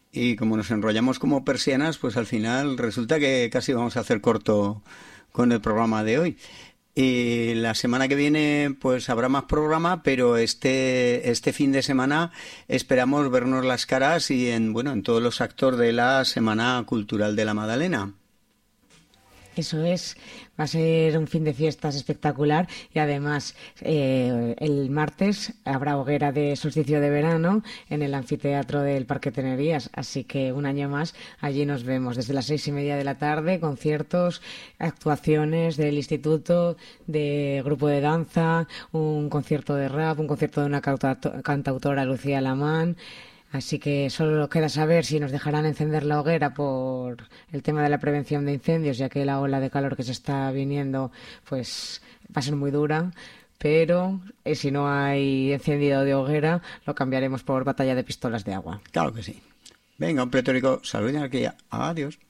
y como nos enrollamos como persianas, pues al final resulta que casi vamos a hacer corto con el programa de hoy. Y la semana que viene pues habrá más programa, pero este fin de semana esperamos vernos las caras y en todos los actos de la Semana Cultural de la Madalena. Eso es, va a ser un fin de fiestas espectacular y además el martes habrá hoguera de solsticio de verano en el anfiteatro del Parque Tenerías, así que un año más allí nos vemos desde las 6:30 de la tarde, conciertos, actuaciones del instituto, de grupo de danza, un concierto de rap, un concierto de una cantautora Lucía Alamán. Así que solo queda saber si nos dejarán encender la hoguera por el tema de la prevención de incendios, ya que la ola de calor que se está viniendo pues va a ser muy dura. Pero si no hay encendido de hoguera, lo cambiaremos por batalla de pistolas de agua. Claro que sí. Venga, un pletórico, salud y anarquía. Adiós.